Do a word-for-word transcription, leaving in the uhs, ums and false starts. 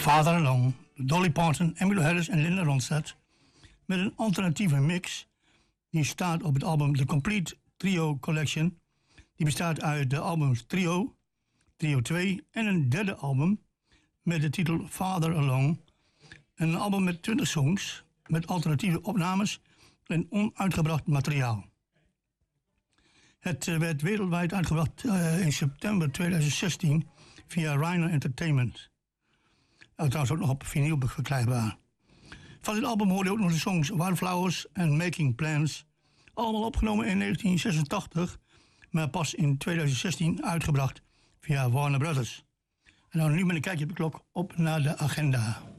Father Alone, Dolly Parton, Emmylou Harris en Linda Ronstadt met een alternatieve mix die staat op het album The Complete Trio Collection. Die bestaat uit de albums Trio, Trio twee en een derde album met de titel Father Alone. Een album met twintig songs met alternatieve opnames en onuitgebracht materiaal. Het werd wereldwijd uitgebracht uh, in september tweeduizend zestien via Rhino Entertainment. Uh, trouwens ook nog op vinyl verkrijgbaar. Van dit album hoorde je ook nog de songs Wildflowers en Making Plans. Allemaal opgenomen in negentien zesentachtig, maar pas in tweeduizend zestien uitgebracht via Warner Brothers. En dan nu met een kijkje op de klok op naar de agenda.